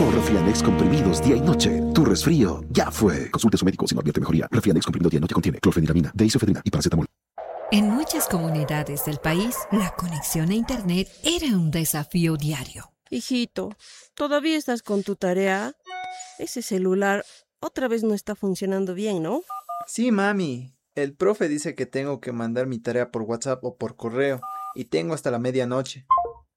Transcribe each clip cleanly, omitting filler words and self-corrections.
o Refianex comprimidos día y noche. Tu resfrío ya fue. Consulte a su médico si no advierte mejoría. Refianex comprimido día y noche contiene clorfeniramina, deisofedrina y paracetamol. En muchas comunidades del país, la conexión a Internet era un desafío diario. Hijito, ¿todavía estás con tu tarea? Ese celular otra vez no está funcionando bien, ¿no? Sí, mami. El profe dice que tengo que mandar mi tarea por WhatsApp o por correo y tengo hasta la medianoche.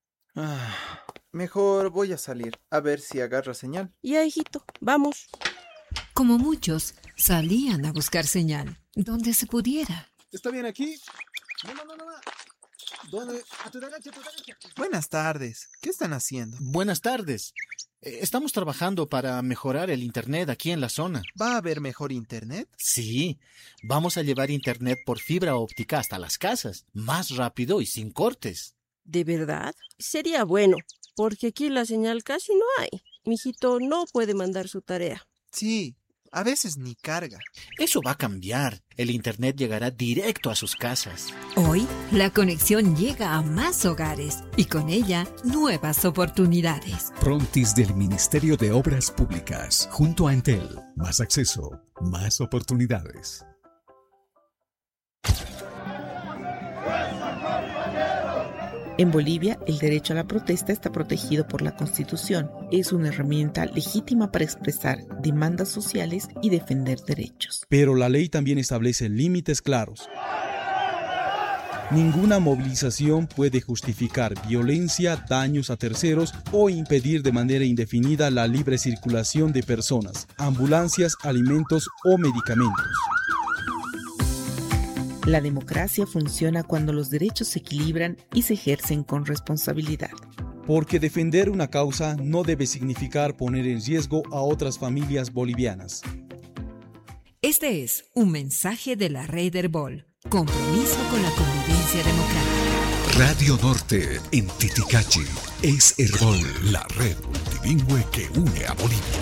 Mejor voy a salir a ver si agarra señal. Ya, hijito, vamos. Como muchos, salían a buscar señal, donde se pudiera. ¿Está bien aquí? No. ¿Dónde? A tu derecha. Buenas tardes. ¿Qué están haciendo? Buenas tardes. Estamos trabajando para mejorar el internet aquí en la zona. ¿Va a haber mejor internet? Sí, vamos a llevar internet por fibra óptica hasta las casas, más rápido y sin cortes. ¿De verdad? Sería bueno, porque aquí la señal casi no hay. Mijito no puede mandar su tarea. Sí, a veces ni carga. Eso va a cambiar. El internet llegará directo a sus casas. Hoy, la conexión llega a más hogares y con ella, nuevas oportunidades. Frontis del Ministerio de Obras Públicas, junto a Entel. Más acceso, más oportunidades. En Bolivia, el derecho a la protesta está protegido por la Constitución. Es una herramienta legítima para expresar demandas sociales y defender derechos. Pero la ley también establece límites claros. Ninguna movilización puede justificar violencia, daños a terceros o impedir de manera indefinida la libre circulación de personas, ambulancias, alimentos o medicamentos. La democracia funciona cuando los derechos se equilibran y se ejercen con responsabilidad. Porque defender una causa no debe significar poner en riesgo a otras familias bolivianas. Este es un mensaje de la Red Herbol. Compromiso con la convivencia democrática. Radio Norte en Titicachi es Herbol, la red multilingüe que une a Bolivia.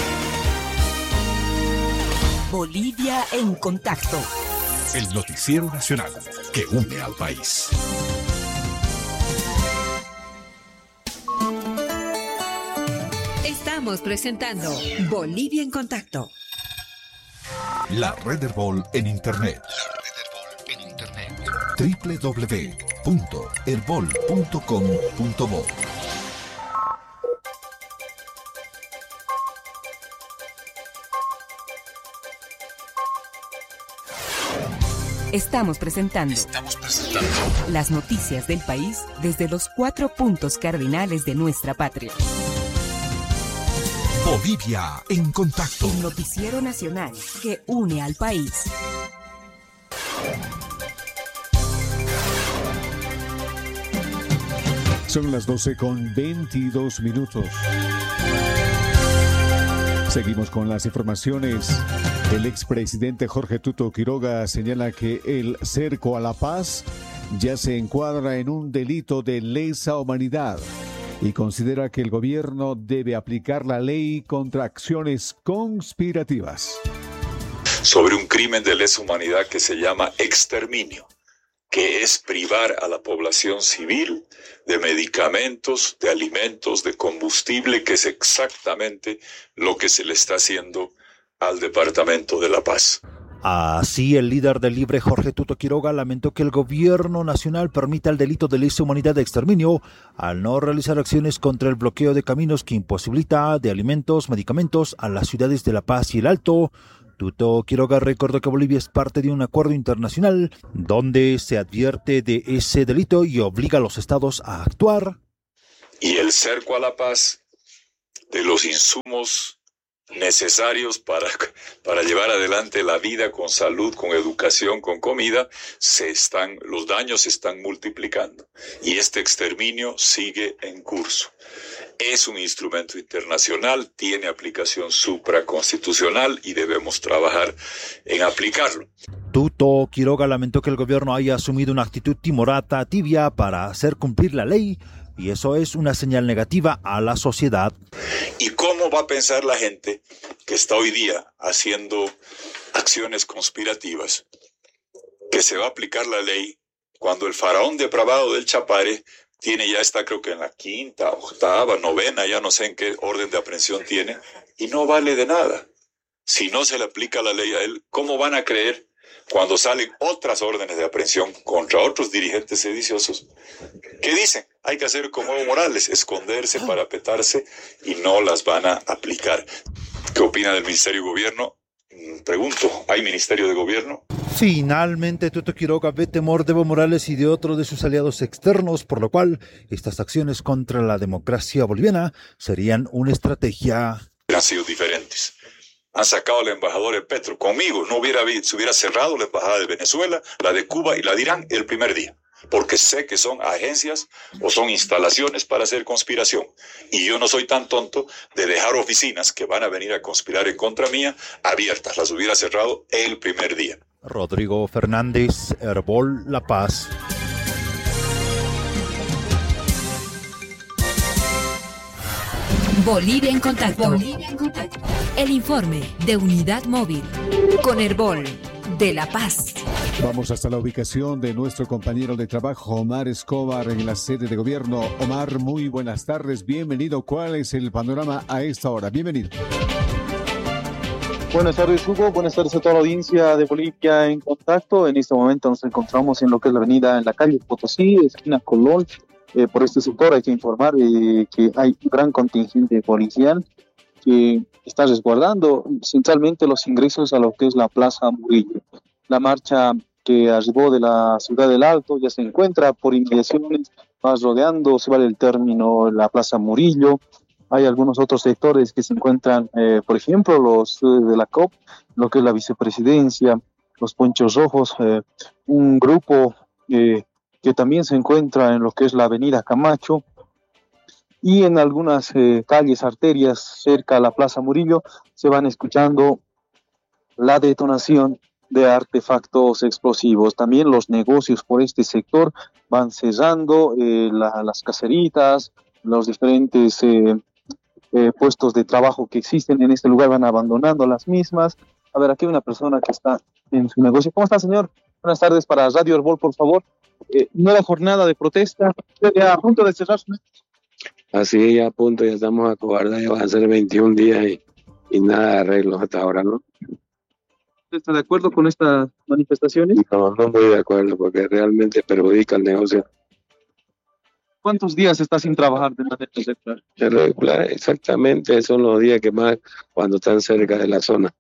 Bolivia en contacto. El noticiero nacional que une al país. Estamos presentando Bolivia en contacto. La Red Herbol en Internet. www.herbol.com.bo. Estamos presentando las noticias del país desde los 4 puntos cardinales de nuestra patria. Bolivia en contacto. El noticiero nacional que une al país. Son las 12:22. Seguimos con las informaciones. El expresidente Jorge Tuto Quiroga señala que el cerco a la paz ya se encuadra en un delito de lesa humanidad y considera que el gobierno debe aplicar la ley contra acciones conspirativas. Sobre un crimen de lesa humanidad que se llama exterminio, que es privar a la población civil de medicamentos, de alimentos, de combustible, que es exactamente lo que se le está haciendo al Departamento de La Paz. Así, el líder del Libre, Jorge Tuto Quiroga, lamentó que el gobierno nacional permita el delito de lesa humanidad de exterminio al no realizar acciones contra el bloqueo de caminos que imposibilita de alimentos, medicamentos a las ciudades de La Paz y El Alto. Tuto Quiroga recordó que Bolivia es parte de un acuerdo internacional donde se advierte de ese delito y obliga a los estados a actuar. Y el cerco a la paz de los insumos necesarios para llevar adelante la vida con salud, con educación, con comida, los daños se están multiplicando y este exterminio sigue en curso. Es un instrumento internacional, tiene aplicación supraconstitucional y debemos trabajar en aplicarlo. Tuto Quiroga lamentó que el gobierno haya asumido una actitud timorata, tibia para hacer cumplir la ley, y eso es una señal negativa a la sociedad. ¿Y cómo va a pensar la gente que está hoy día haciendo acciones conspirativas que se va a aplicar la ley cuando el faraón depravado del Chapare ya está creo que en la 5ª, 8ª, 9ª, ya no sé en qué orden de aprehensión tiene, y no vale de nada. Si no se le aplica la ley a él, ¿cómo van a creer cuando salen otras órdenes de aprehensión contra otros dirigentes sediciosos? ¿Qué dicen? Hay que hacer como Evo Morales, esconderse, parapetarse, y no las van a aplicar. ¿Qué opina del Ministerio de Gobierno? Pregunto, ¿hay Ministerio de Gobierno? Finalmente, Tuto Quiroga ve temor de Evo Morales y de otro de sus aliados externos, por lo cual estas acciones contra la democracia boliviana serían una estrategia. Han sido diferentes. Han sacado al embajador de Petro. Conmigo se hubiera cerrado la embajada de Venezuela, la de Cuba y la de Irán el primer día, porque sé que son agencias o son instalaciones para hacer conspiración. Y yo no soy tan tonto de dejar oficinas que van a venir a conspirar en contra mía abiertas. Las hubiera cerrado el primer día. Rodrigo Fernández, Herbol, La Paz. Bolivia en contacto. El informe de Unidad Móvil con Herbol de La Paz. Vamos hasta la ubicación de nuestro compañero de trabajo, Omar Escobar, en la sede de gobierno. Omar, muy buenas tardes, bienvenido. ¿Cuál es el panorama a esta hora? Bienvenido. Buenas tardes, Hugo. Buenas tardes a toda la audiencia de Bolivia en contacto. En este momento nos encontramos en lo que es la avenida, en la calle Potosí, esquina Colón. Por este sector hay que informar que hay un gran contingente policial que está resguardando centralmente los ingresos a lo que es la Plaza Murillo. La marcha que arribó de la ciudad del Alto ya se encuentra por inmediaciones, va rodeando, se vale el término, la Plaza Murillo. Hay algunos otros sectores que se encuentran, por ejemplo, los de la COP, lo que es la vicepresidencia, los Ponchos Rojos, un grupo que también se encuentra en lo que es la avenida Camacho, y en algunas calles, arterias cerca a la Plaza Murillo, se van escuchando la detonación de artefactos explosivos. También los negocios por este sector van cerrando, las caseritas, los diferentes puestos de trabajo que existen en este lugar van abandonando las mismas. A ver, aquí hay una persona que está en su negocio. ¿Cómo está, señor? Buenas tardes, para Radio Herbol, por favor. Nueva jornada de protesta, ya a punto de cerrar. Así ya a punto, ya estamos a cobardar, ya van a ser 21 días y nada de arreglos hasta ahora, ¿no? ¿Usted está de acuerdo con estas manifestaciones? No muy de acuerdo, porque realmente perjudica el negocio. ¿Cuántos días está sin trabajar de manera regular? Regular, exactamente, son los días que más cuando están cerca de la zona.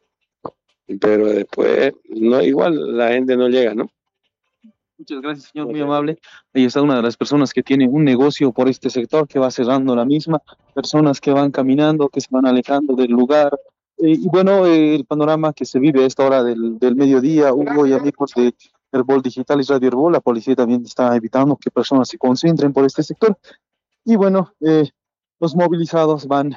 Pero después, no, igual la gente no llega, ¿no? Muchas gracias, señor, muy amable. Ahí está una de las personas que tiene un negocio por este sector, que va cerrando la misma, personas que van caminando, que se van alejando del lugar. Y bueno, el panorama que se vive a esta hora del mediodía, Hugo y amigos de Herbol Digital y Radio Herbol, la policía también está evitando que personas se concentren por este sector. Y bueno, los movilizados van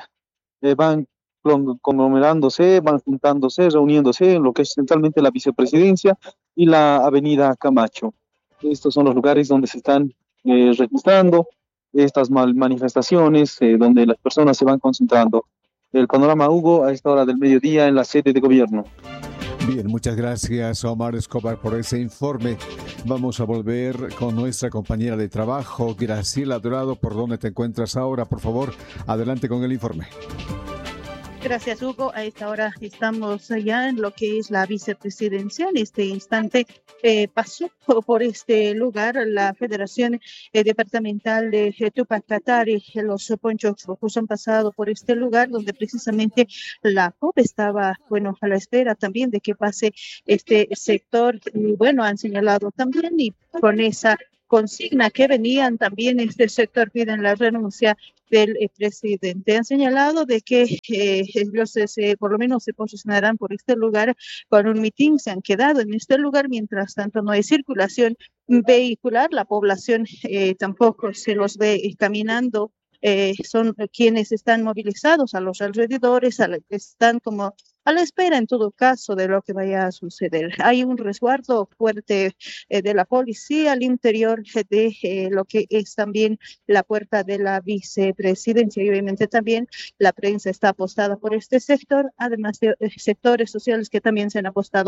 conglomerándose, van juntándose, reuniéndose en lo que es centralmente la vicepresidencia y la avenida Camacho. Estos son los lugares donde se están registrando estas manifestaciones, donde las personas se van concentrando. El panorama, Hugo, a esta hora del mediodía en la sede de gobierno. Bien, muchas gracias, Omar Escobar, por ese informe. Vamos a volver con nuestra compañera de trabajo, Graciela Dorado. ¿Por dónde te encuentras ahora? Por favor, adelante con el informe. Gracias, Hugo. A esta hora estamos ya en lo que es la vicepresidencia. En este instante pasó por este lugar la Federación Departamental de Tupac Katari. Los Ponchos Rojos han pasado por este lugar donde precisamente la COP estaba, a la espera también de que pase este sector. Y han señalado también, y con esa consigna que venían también, este sector piden la renuncia del presidente. Han señalado de que ellos por lo menos se posicionarán por este lugar con un mitin. Se han quedado en este lugar, mientras tanto no hay circulación vehicular. La población tampoco se los ve caminando. Son quienes están movilizados a los alrededores, están como a la espera en todo caso de lo que vaya a suceder. Hay un resguardo fuerte de la policía al interior de lo que es también la puerta de la vicepresidencia, y obviamente también la prensa está apostada por este sector, además de sectores sociales que también se han apostado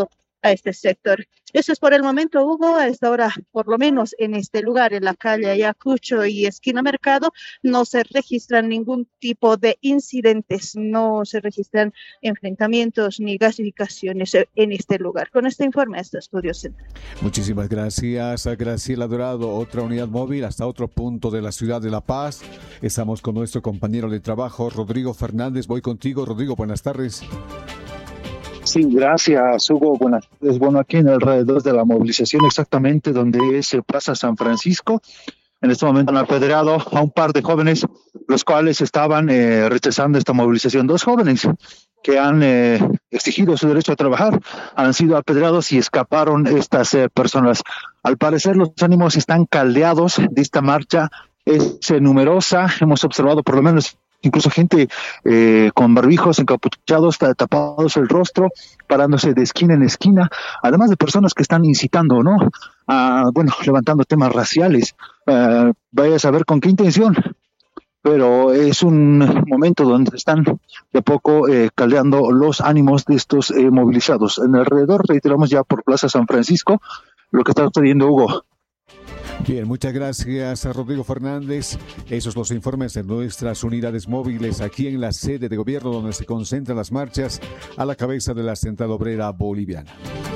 a este sector. Eso es por el momento, Hugo. A esta hora, por lo menos en este lugar, en la calle Ayacucho y esquina Mercado, no se registran ningún tipo de incidentes, no se registran enfrentamientos ni gasificaciones en este lugar. Con este informe, este Estudio Central. Muchísimas gracias a Graciela Dorado. Otra unidad móvil hasta otro punto de la ciudad de La Paz. Estamos con nuestro compañero de trabajo, Rodrigo Fernández. Voy contigo, Rodrigo. Buenas tardes. Sí, gracias, Hugo. Buenas tardes. Bueno, aquí en alrededor de la movilización, exactamente donde es Plaza San Francisco, en este momento han apedreado a un par de jóvenes, los cuales estaban rechazando esta movilización. Dos jóvenes que han exigido su derecho a trabajar han sido apedreados y escaparon estas personas. Al parecer, los ánimos están caldeados de esta marcha. Es numerosa. Hemos observado por lo menos incluso gente con barbijos, encapuchados, tapados el rostro, parándose de esquina en esquina, además de personas que están incitando, ¿no? Levantando temas raciales. Vaya a saber con qué intención, pero es un momento donde están de poco caldeando los ánimos de estos movilizados. En alrededor, reiteramos ya por Plaza San Francisco, lo que está sucediendo, Hugo. Bien, muchas gracias a Rodrigo Fernández. Esos los informes de nuestras unidades móviles aquí en la sede de gobierno donde se concentran las marchas a la cabeza de la Central Obrera Boliviana.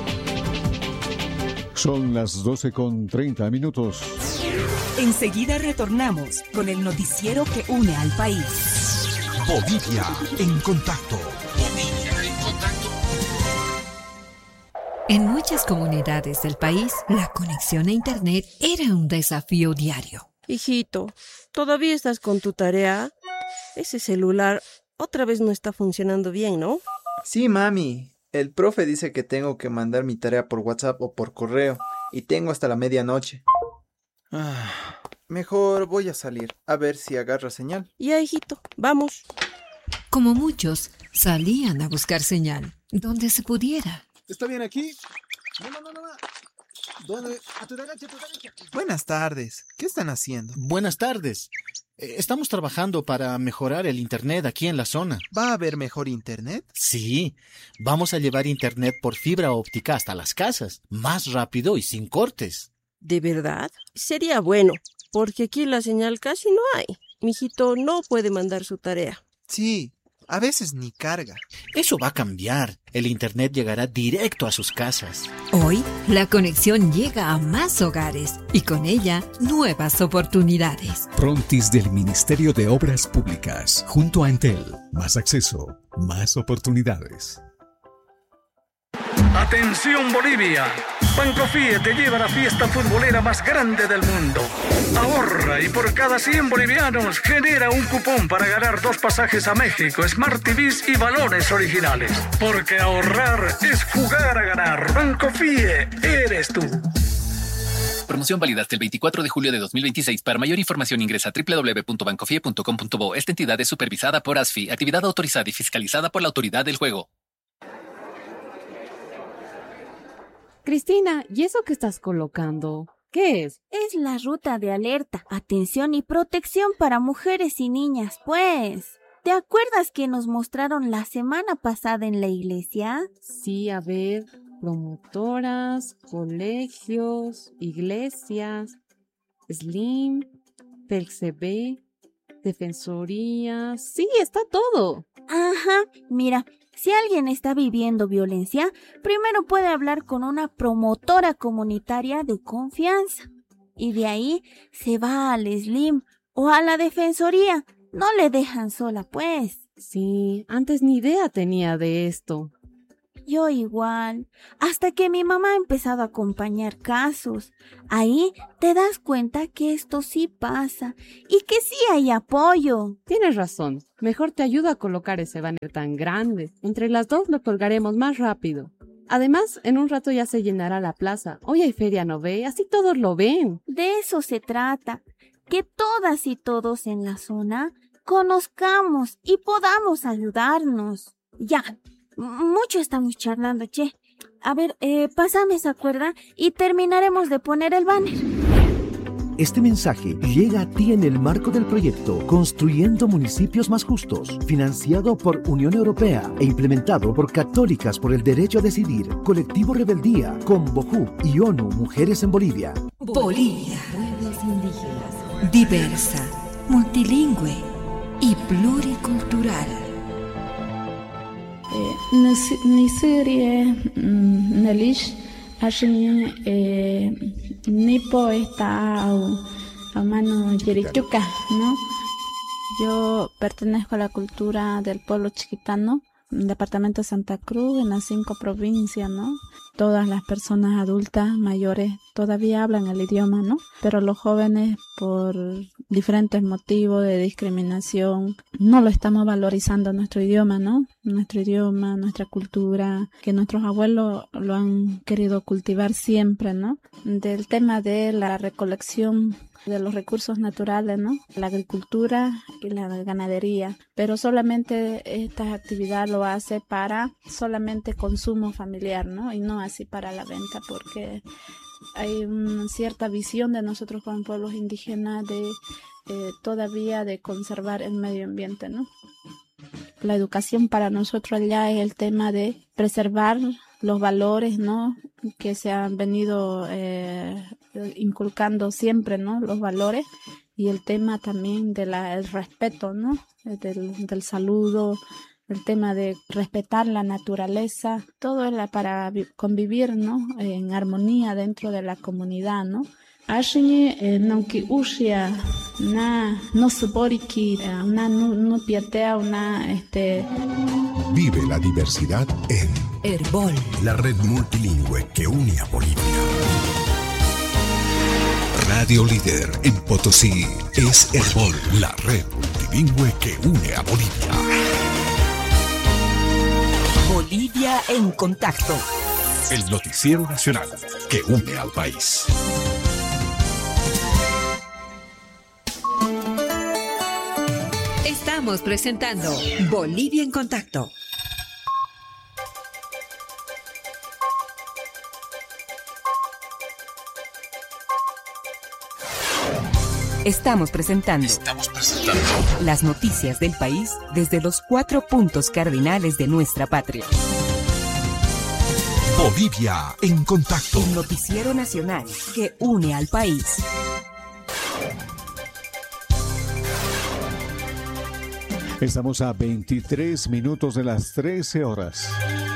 Son las 12:30. Enseguida retornamos con el noticiero que une al país. Bolivia en contacto. En muchas comunidades del país, la conexión a Internet era un desafío diario. Hijito, ¿todavía estás con tu tarea? Ese celular otra vez no está funcionando bien, ¿no? Sí, mami. El profe dice que tengo que mandar mi tarea por WhatsApp o por correo y tengo hasta la medianoche. Mejor voy a salir a ver si agarra señal. Ya, hijito, vamos. Como muchos, salían a buscar señal donde se pudiera. ¿Está bien aquí? No. ¿Dónde? A tu derecha. Buenas tardes. ¿Qué están haciendo? Buenas tardes. Estamos trabajando para mejorar el internet aquí en la zona. ¿Va a haber mejor internet? Sí. Vamos a llevar internet por fibra óptica hasta las casas. Más rápido y sin cortes. ¿De verdad? Sería bueno, porque aquí la señal casi no hay. Mijito no puede mandar su tarea. Sí. A veces ni carga. Eso va a cambiar. El internet llegará directo a sus casas. Hoy, la conexión llega a más hogares y con ella, nuevas oportunidades. Frontis del Ministerio de Obras Públicas, junto a Entel. Más acceso, más oportunidades. Atención Bolivia, Bancofie te lleva a la fiesta futbolera más grande del mundo. Ahorra y por cada 100 bolivianos genera un cupón para ganar 2 pasajes a México, Smart TVs y balones originales. Porque ahorrar es jugar a ganar. Bancofie, eres tú. Promoción válida hasta el 24 de julio de 2026. Para mayor información ingresa a www.bancofie.com.bo. Esta entidad es supervisada por ASFI, actividad autorizada y fiscalizada por la Autoridad del Juego. Cristina, ¿y eso que estás colocando? ¿Qué es? Es la ruta de alerta, atención y protección para mujeres y niñas, pues. ¿Te acuerdas que nos mostraron la semana pasada en la iglesia? Sí, a ver, promotoras, colegios, iglesias, SLIM, PELCB, defensoría, sí, está todo. Ajá, mira. Si alguien está viviendo violencia, primero puede hablar con una promotora comunitaria de confianza. Y de ahí se va al SLIM o a la defensoría. No le dejan sola, pues. Sí, antes ni idea tenía de esto. Yo igual, hasta que mi mamá ha empezado a acompañar casos. Ahí te das cuenta que esto sí pasa y que sí hay apoyo. Tienes razón, mejor te ayudo a colocar ese banner tan grande. Entre las dos lo colgaremos más rápido. Además, en un rato ya se llenará la plaza. Hoy hay feria, ¿no ve? Así todos lo ven. De eso se trata, que todas y todos en la zona conozcamos y podamos ayudarnos. Ya. Mucho estamos charlando, che. A ver, pásame esa cuerda y terminaremos de poner el banner. Este mensaje llega a ti en el marco del proyecto Construyendo Municipios Más Justos, financiado por Unión Europea e implementado por Católicas por el Derecho a Decidir, Colectivo Rebeldía, Convojú y ONU Mujeres en Bolivia. Bolivia, pueblos indígenas, diversa, multilingüe y pluricultural. Nisiri Nelish Ashin Nipo está a mano Yerichuca, ¿no? Yo pertenezco a la cultura del pueblo chiquitano, departamento de Santa Cruz, en las 5 provincias, ¿no? Todas las personas adultas, mayores, todavía hablan el idioma, ¿no? Pero los jóvenes, por diferentes motivos de discriminación, no lo estamos valorizando nuestro idioma, ¿no? Nuestro idioma, nuestra cultura, que nuestros abuelos lo han querido cultivar siempre, ¿no? Del tema de la recolección de los recursos naturales, ¿no? La agricultura y la ganadería, pero solamente esta actividad lo hace para solamente consumo familiar, ¿no? Y no así para la venta, porque hay una cierta visión de nosotros como pueblos indígenas de todavía de conservar el medio ambiente, ¿no? La educación para nosotros allá es el tema de preservar los valores, ¿no? Que se han venido inculcando siempre, ¿no? Los valores, y el tema también del respeto, ¿no? Del saludo, el tema de respetar la naturaleza, todo es para convivir, ¿no? En armonía dentro de la comunidad, ¿no? Nauki ushia na no suboriki una no piatea una Vive la diversidad en Herbol, la red multilingüe que une a Bolivia. Radio líder en Potosí es Herbol, la red multilingüe que une a Bolivia. Bolivia en contacto. El noticiero nacional que une al país. Estamos presentando Bolivia en Contacto. Estamos presentando las noticias del país desde los 4 puntos cardinales de nuestra patria. Bolivia en Contacto. El noticiero nacional que une al país. Estamos a 23 minutos de las 13 horas.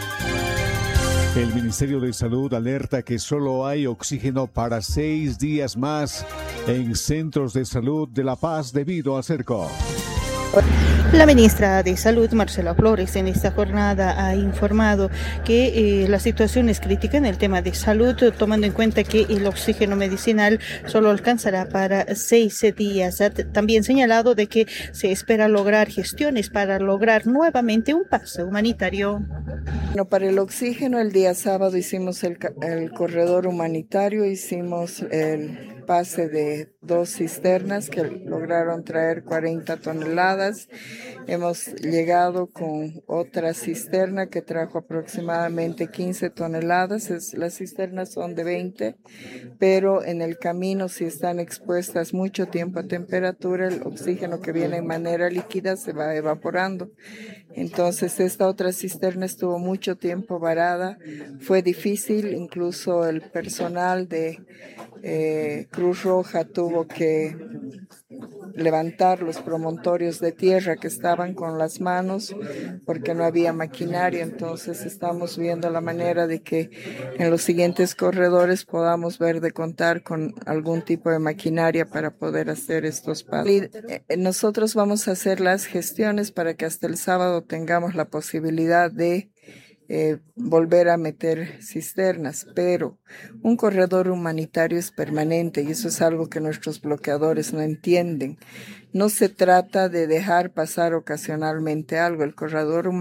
El Ministerio de Salud alerta que solo hay oxígeno para 6 días más en centros de salud de La Paz debido al cerco. La ministra de Salud, Marcela Flores, en esta jornada ha informado que la situación es crítica en el tema de salud, tomando en cuenta que el oxígeno medicinal solo alcanzará para 6 días. Ha también señalado de que se espera lograr gestiones para lograr nuevamente un pase humanitario. Bueno, para el oxígeno, el día sábado hicimos el corredor humanitario, hicimos el pase de 2 cisternas que lograron traer 40 toneladas. Hemos llegado con otra cisterna que trajo aproximadamente 15 toneladas. Las cisternas son de 20, pero en el camino, si están expuestas mucho tiempo a temperatura, el oxígeno que viene en manera líquida se va evaporando. Entonces esta otra cisterna estuvo mucho tiempo varada, fue difícil, incluso el personal de Cruz Roja tuvo que levantar los promontorios de tierra que estaban con las manos porque no había maquinaria. Entonces estamos viendo la manera de que en los siguientes corredores podamos ver de contar con algún tipo de maquinaria para poder hacer estos pasos. Nosotros vamos a hacer las gestiones para que hasta el sábado tengamos la posibilidad de volver a meter cisternas, pero un corredor humanitario es permanente y eso es algo que nuestros bloqueadores no entienden. No se trata de dejar pasar ocasionalmente algo. El corredor humanitario